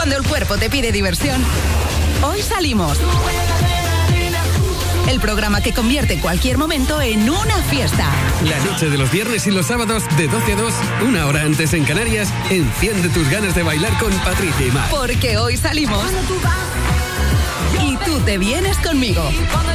cuando el cuerpo te pide diversión. Hoy salimos. El programa que convierte cualquier momento en una fiesta. La noche de los viernes y los sábados de 12 a 2, una hora antes en Canarias, enciende tus ganas de bailar con Patricia y Mar. Porque hoy salimos. Y tú te vienes conmigo.